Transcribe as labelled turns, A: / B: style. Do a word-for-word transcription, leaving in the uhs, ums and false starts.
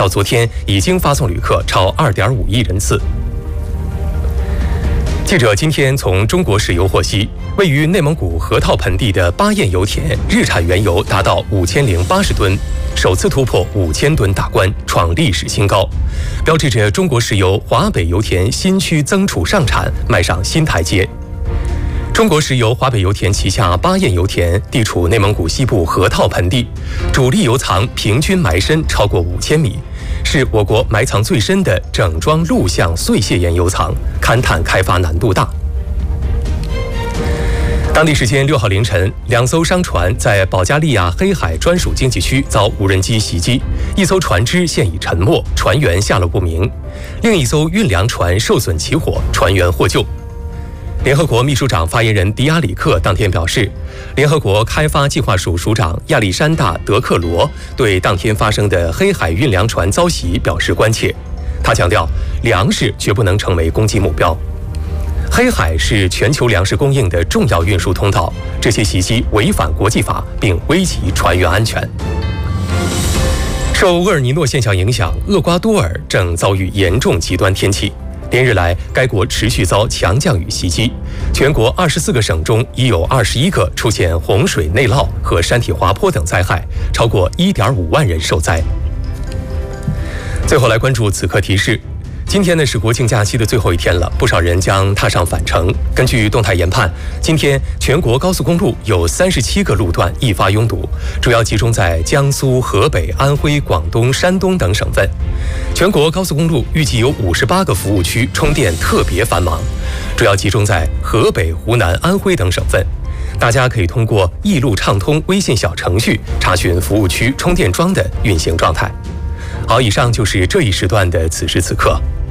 A: 到昨天已经发送旅客超二点五亿人次。记者今天从中国石油获悉，位于内蒙古河套盆地的巴彦油田日产原油达到五千零八十吨，首次突破五千吨大关，创历史新高，标志着中国石油华北油田新区增储上产迈上新台阶。中国石油华北油田旗下巴彦油田地处内蒙古西部河套盆地，主力油藏平均埋深超过五千米，是我国埋藏最深的整装陆相碎屑岩油藏，勘探开发难度大。当地时间六号凌晨，两艘商船在保加利亚黑海专属经济区遭无人机袭击，一艘船只现已沉没，船员下落不明；另一艘运粮船受损起火，船员获救。联合国秘书长发言人迪亚里克当天表示，联合国开发计划署署长亚历山大·德克罗对当天发生的黑海运粮船遭袭表示关切。他强调，粮食绝不能成为攻击目标。黑海是全球粮食供应的重要运输通道，这些袭击违反国际法，并危及船员安全。受厄尔尼诺现象影响，厄瓜多尔正遭遇严重极端天气。连日来，该国持续遭强降雨袭击，全国二十四个省中已有二十一个出现洪水、内涝和山体滑坡等灾害，超过一点五万人受灾。最后来关注此刻提示。今天呢是国庆假期的最后一天了，不少人将踏上返程。根据动态研判，今天全国高速公路有三十七个路段易发拥堵，主要集中在江苏、河北、安徽、广东、山东等省份。全国高速公路预计有五十八个服务区充电特别繁忙，主要集中在河北、湖南、安徽等省份。大家可以通过易路畅通微信小程序查询服务区充电桩的运行状态。好，以上就是这一时段的此时此刻。